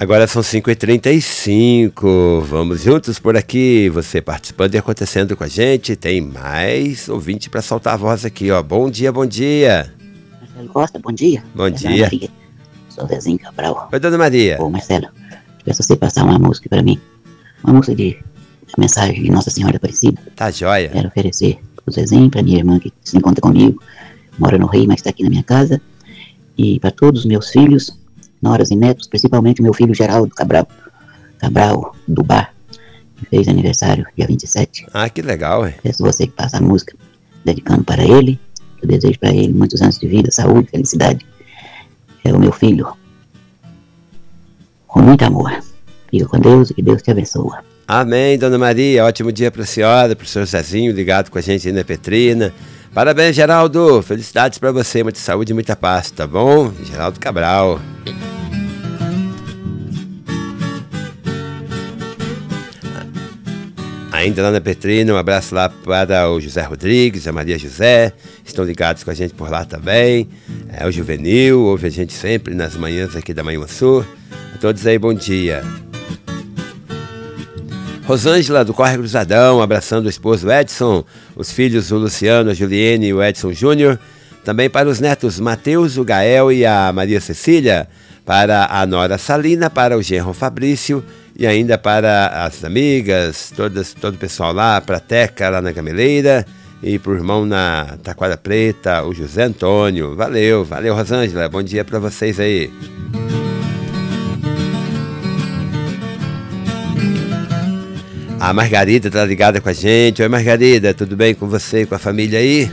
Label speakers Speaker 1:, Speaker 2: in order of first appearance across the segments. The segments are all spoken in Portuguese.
Speaker 1: Agora são 5h35, vamos juntos por aqui, você participando e acontecendo com a gente. Tem mais ouvinte para soltar a voz aqui, ó. Bom dia, bom dia.
Speaker 2: Marcelo Costa, bom dia.
Speaker 1: Bom
Speaker 2: É
Speaker 1: dia.
Speaker 2: Maria. Sou Zezinho Cabral.
Speaker 1: Oi, dona Maria.
Speaker 2: Ô Marcelo, peço você passar uma música para mim. Uma música de mensagem de Nossa Senhora Aparecida.
Speaker 1: Tá joia.
Speaker 2: Quero oferecer pro Zezinho, pra minha irmã que se encontra comigo, mora no Rio, mas está aqui na minha casa. E para todos os meus filhos, noras e netos, principalmente meu filho Geraldo Cabral do Bar, que fez aniversário dia 27.
Speaker 1: Ah, que legal, ué.
Speaker 2: Peço você que passa a música, dedicando para ele. Eu desejo para ele muitos anos de vida, saúde, felicidade. É o meu filho, com muito amor. Fica com Deus e que Deus te abençoe.
Speaker 1: Amém, dona Maria. Ótimo dia para a senhora, para o senhor Zezinho, ligado com a gente aí na Petrina. Parabéns, Geraldo. Felicidades para você, muita saúde e muita paz, tá bom? Geraldo Cabral. Ainda lá na Petrina, um abraço lá para o José Rodrigues, a Maria José, estão ligados com a gente por lá também. O Juvenil, ouve a gente sempre nas manhãs aqui da Manhuaçu. A todos aí, bom dia. Rosângela, do Corre Cruzadão, abraçando o esposo Edson, os filhos, o Luciano, a Juliene e o Edson Júnior. Também para os netos Mateus, o Gael e a Maria Cecília, para a nora Salina, para o genro Fabrício, e ainda para as amigas, todo o pessoal lá, para a Teca, lá na Gameleira, e para o irmão na Taquara Preta, o José Antônio. Valeu, Rosângela, bom dia para vocês aí. A Margarida está ligada com a gente. Oi, Margarida, tudo bem com você e com a família aí?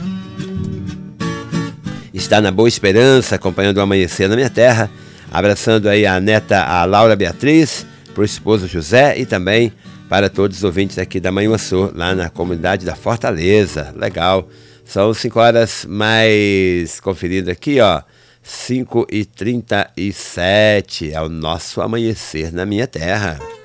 Speaker 1: Está na Boa Esperança, acompanhando o amanhecer na minha terra, abraçando aí a neta, a Laura Beatriz, para o esposo José e também para todos os ouvintes aqui da Manhuaçu, lá na comunidade da Fortaleza. Legal. São 5 horas mais conferido aqui, ó. 5h37 é o nosso amanhecer na minha terra.